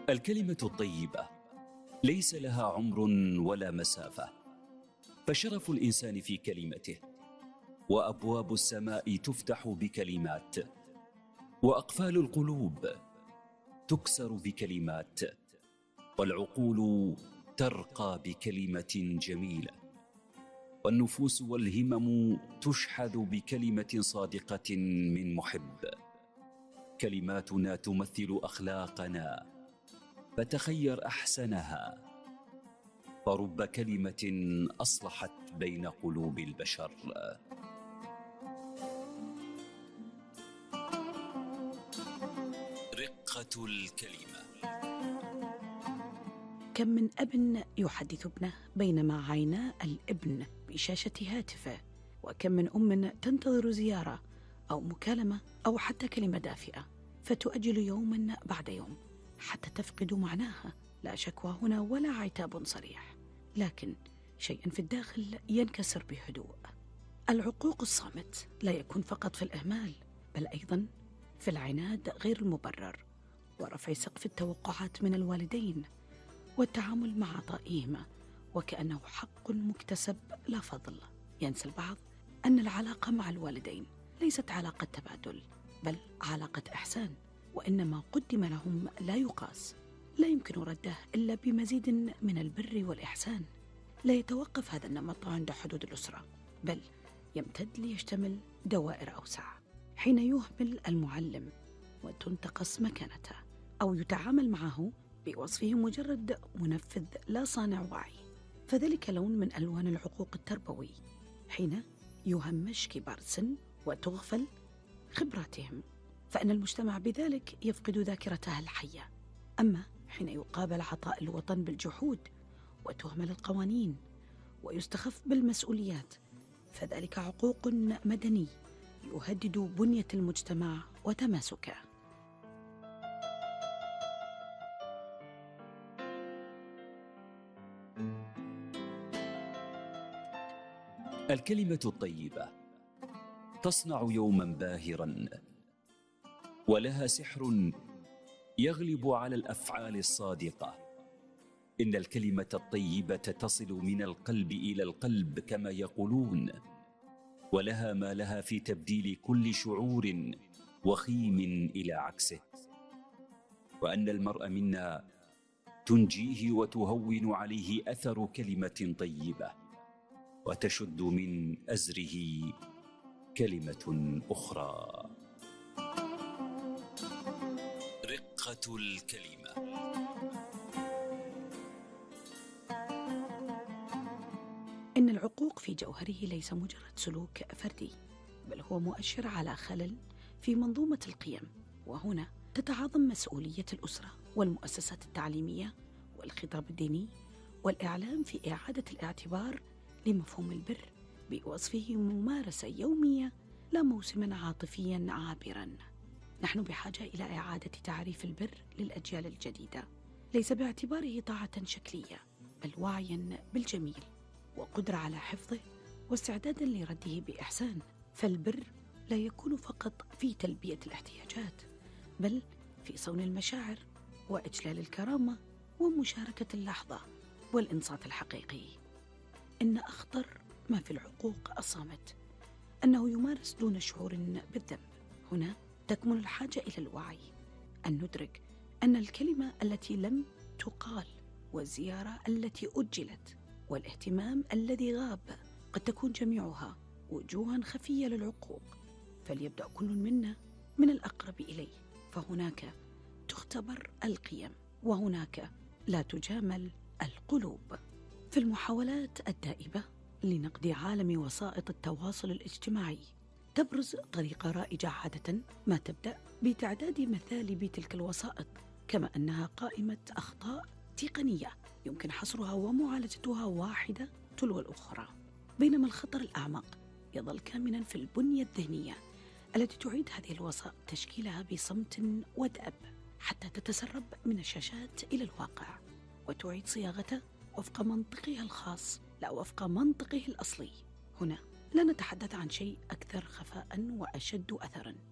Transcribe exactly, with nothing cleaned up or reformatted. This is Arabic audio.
الكلمة الطيبة ليس لها عمر ولا مسافة، فشرف الإنسان في كلمته، وأبواب السماء تفتح بكلمات، وأقفال القلوب تكسر بكلمات، والعقول ترقى بكلمة جميلة، والنفوس والهمم تشحذ بكلمة صادقة من محب. كلماتنا تمثل أخلاقنا، فتخير أحسنها، فرب كلمة أصلحت بين قلوب البشر. رقة الكلمة. كم من أب يحدث ابنه بينما عينا الابن بشاشة هاتفه، وكم من أم تنتظر زيارة أو مكالمة أو حتى كلمة دافئة فتؤجل يوما بعد يوم حتى تفقد معناها. لا شكوى هنا ولا عتاب صريح، لكن شيء في الداخل ينكسر بهدوء. العقوق الصامت لا يكون فقط في الإهمال، بل أيضا في العناد غير المبرر، ورفع سقف التوقعات من الوالدين، والتعامل مع عطائهما وكأنه حق مكتسب لا فضل. ينسى البعض أن العلاقة مع الوالدين ليست علاقة تبادل، بل علاقة إحسان، وإن ما قدم لهم لا يقاس، لا يمكن رده إلا بمزيد من البر والإحسان. لا يتوقف هذا النمط عند حدود الأسرة، بل يمتد ليشتمل دوائر أوسع. حين يهمل المعلم وتنتقص مكانته، أو يتعامل معه بوصفه مجرد منفذ لا صانع وعي، فذلك لون من ألوان العقوق التربوي. حين يهمش كبار السن وتغفل خبراتهم، فإن المجتمع بذلك يفقد ذاكرته الحية. أما حين يقابل عطاء الوطن بالجحود وتهمل القوانين ويستخف بالمسؤوليات، فذلك عقوق مدني يهدد بنية المجتمع وتماسكه. الكلمة الطيبة تصنع يوما باهرا، ولها سحر يغلب على الأفعال الصادقة. إن الكلمة الطيبة تصل من القلب إلى القلب كما يقولون، ولها ما لها في تبديل كل شعور وخيم إلى عكسه، وأن المرء منا تنجيه وتهون عليه أثر كلمة طيبة، وتشد من أزره كلمة أخرى. رقة الكلمة. إن العقوق في جوهره ليس مجرد سلوك فردي، بل هو مؤشر على خلل في منظومة القيم. وهنا تتعاظم مسؤولية الأسرة والمؤسسات التعليمية والخطاب الديني والإعلام في إعادة الاعتبار لمفهوم البر بوصفه ممارسة يومية لا موسما عاطفيا عابرا. نحن بحاجة إلى إعادة تعريف البر للأجيال الجديدة، ليس باعتباره طاعة شكلية، بل وعيا بالجميل وقدرة على حفظه واستعدادا لرده بإحسان. فالبر لا يكون فقط في تلبية الاحتياجات، بل في صون المشاعر وإجلال الكرامة ومشاركة اللحظة والإنصات الحقيقي. إن أخطر ما في العقوق الصامت أنه يمارس دون شعور بالذنب. هنا تكمن الحاجة إلى الوعي، أن ندرك أن الكلمة التي لم تقال، والزيارة التي أجلت، والاهتمام الذي غاب قد تكون جميعها وجوها خفية للعقوق. فليبدأ كل منا من الأقرب إليه، فهناك تختبر القيم، وهناك لا تجامل القلوب. في المحاولات الدائبة لنقد عالم وسائط التواصل الاجتماعي، تبرز طريقة رائجة عادة ما تبدأ بتعداد مثالب تلك الوسائط، كما أنها قائمة أخطاء تقنية يمكن حصرها ومعالجتها واحدة تلو الأخرى، بينما الخطر الأعمق يظل كامنا في البنية الذهنية التي تعيد هذه الوسائط تشكيلها بصمت ودأب حتى تتسرب من الشاشات إلى الواقع، وتعيد صياغته وفق منطقها الخاص لا وفق منطقه الأصلي. هنا لا نتحدث عن شيء أكثر خفاء وأشد أثرا